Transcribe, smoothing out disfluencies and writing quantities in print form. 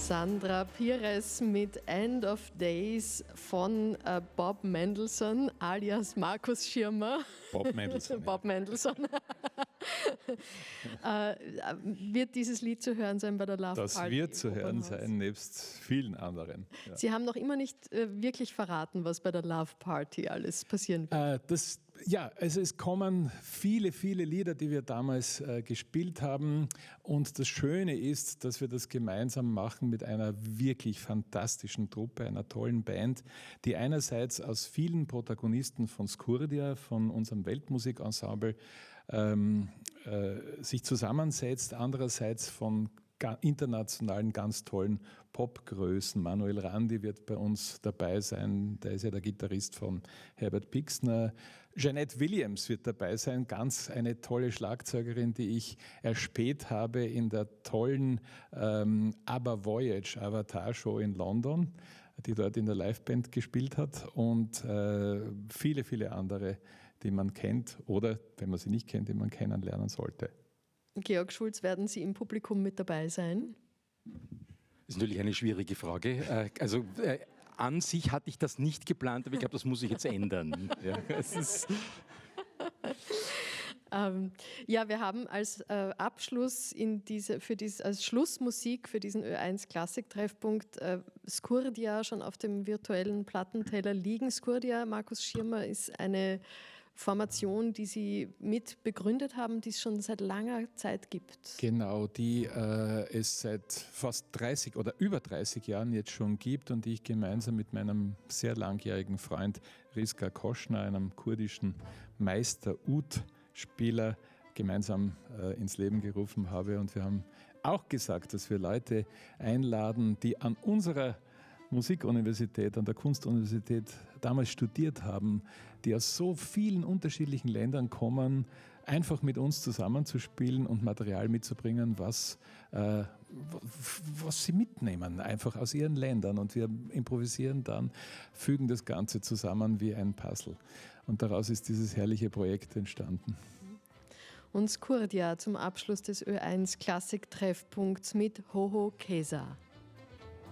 Sandra Pires mit End of Days von Bob Mendelssohn alias Markus Schirmer. Bob Mendelssohn. Bob Mendelssohn. Wird dieses Lied zu hören sein bei der Love Das Party? Das wird zu hören sein, nebst vielen anderen. Ja. Sie haben noch immer nicht wirklich verraten, was bei der Love Party alles passieren wird. Also es kommen viele, viele Lieder, die wir damals gespielt haben. Und das Schöne ist, dass wir das gemeinsam machen mit einer wirklich fantastischen Truppe, einer tollen Band, die einerseits aus vielen Protagonisten von Skurdia, von unserem Weltmusikensemble, sich zusammensetzt, andererseits von internationalen, ganz tollen Popgrößen. Manuel Randi wird bei uns dabei sein, der ist ja der Gitarrist von Herbert Pixner. Jeanette Williams wird dabei sein, ganz eine tolle Schlagzeugerin, die ich erspäht habe in der tollen ABBA Voyage Avatar Show in London, die dort in der Liveband gespielt hat, und viele, viele andere, die man kennt oder, wenn man sie nicht kennt, die man kennenlernen sollte. Georg Schulz, werden Sie im Publikum mit dabei sein? Das ist natürlich eine schwierige Frage. An sich hatte ich das nicht geplant, aber ich glaube, das muss ich jetzt ändern. Ja, wir haben als Abschluss als Schlussmusik für diesen Ö1-Klassik-Treffpunkt Skurdia schon auf dem virtuellen Plattenteller liegen. Skurdia, Markus Schirmer, ist eine Formation, die Sie mit begründet haben, die es schon seit langer Zeit gibt. Genau, die es seit fast 30 oder über 30 Jahren jetzt schon gibt und die ich gemeinsam mit meinem sehr langjährigen Freund Rizka Koschner, einem kurdischen Meister-Ud-Spieler, gemeinsam ins Leben gerufen habe. Und wir haben auch gesagt, dass wir Leute einladen, die an unserer Musikuniversität, an der Kunstuniversität damals studiert haben, die aus so vielen unterschiedlichen Ländern kommen, einfach mit uns zusammenzuspielen und Material mitzubringen, was sie mitnehmen, einfach aus ihren Ländern. Und wir improvisieren dann, fügen das Ganze zusammen wie ein Puzzle. Und daraus ist dieses herrliche Projekt entstanden. Und Skurdia zum Abschluss des Ö1 Klassik-Treffpunkts mit Hoho Kesa.